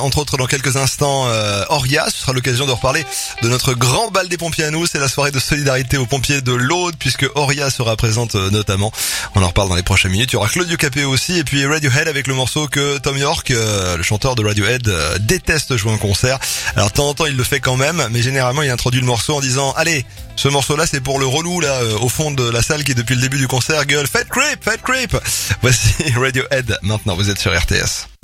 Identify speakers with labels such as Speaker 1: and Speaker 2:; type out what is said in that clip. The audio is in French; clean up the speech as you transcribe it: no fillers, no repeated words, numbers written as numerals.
Speaker 1: Entre autres, dans quelques instants, Oria, ce sera l'occasion de reparler de notre grand bal des pompiers à nous. C'est la soirée de solidarité aux pompiers de l'Aude, puisque Oria sera présente notamment. On en reparle dans les prochaines minutes. Il y aura Claudio Capéo aussi, et puis Radiohead avec le morceau que Tom York, le chanteur de Radiohead, déteste jouer en concert. Alors de temps en temps, il le fait quand même, mais généralement, il introduit le morceau en disant « Allez, ce morceau-là, c'est pour le relou là au fond de la salle qui depuis le début du concert gueule Fat Creep, Fat Creep ». Voici Radiohead. Maintenant, vous êtes sur RTS.